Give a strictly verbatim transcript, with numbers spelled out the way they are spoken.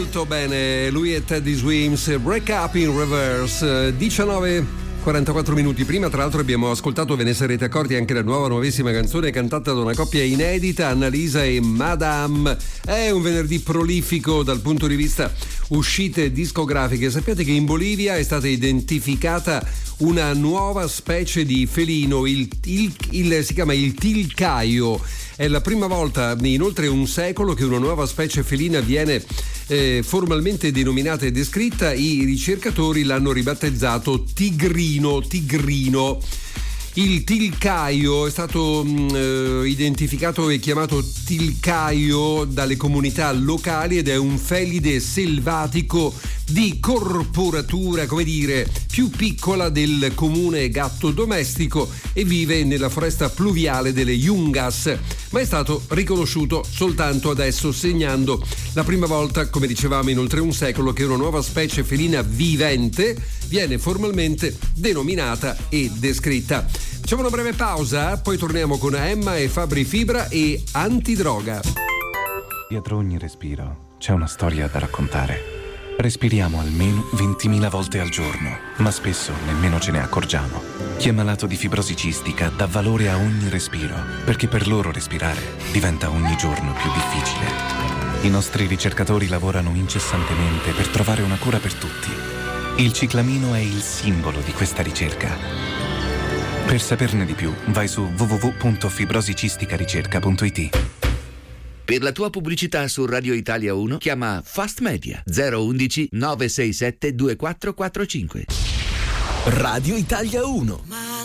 molto bene, lui è Teddy Swims, Break Up in Reverse. Diciannove quarantaquattro minuti prima, tra l'altro, abbiamo ascoltato, ve ne sarete accorti, anche la nuova nuovissima canzone cantata da una coppia inedita, Annalisa e Madame. È un venerdì prolifico dal punto di vista uscite discografiche. Sappiate che in Bolivia è stata identificata una nuova specie di felino, il, il, il, si chiama il tilcaio. È la prima volta in oltre un secolo che una nuova specie felina viene eh, formalmente denominata e descritta. I ricercatori l'hanno ribattezzato tigrino, tigrino. Il tilcaio è stato mh, identificato e chiamato tilcaio dalle comunità locali ed è un felide selvatico di corporatura, come dire, più piccola del comune gatto domestico e vive nella foresta pluviale delle Yungas, ma è stato riconosciuto soltanto adesso, segnando la prima volta, come dicevamo, in oltre un secolo che una nuova specie felina vivente viene formalmente denominata e descritta. Facciamo una breve pausa, poi torniamo con Emma e Fabri Fibra e Antidroga. Dietro ogni respiro c'è una storia da raccontare. Respiriamo almeno ventimila volte al giorno, ma spesso nemmeno ce ne accorgiamo. Chi è malato di fibrosi cistica dà valore a ogni respiro, perché per loro respirare diventa ogni giorno più difficile. I nostri ricercatori lavorano incessantemente per trovare una cura per tutti. Il ciclamino è il simbolo di questa ricerca. Per saperne di più, vai su w w w punto fibrosicisticaricerca punto i t. Per la tua pubblicità su Radio Italia uno chiama Fast Media zero uno uno nove sei sette due quattro quattro cinque. Radio Italia uno.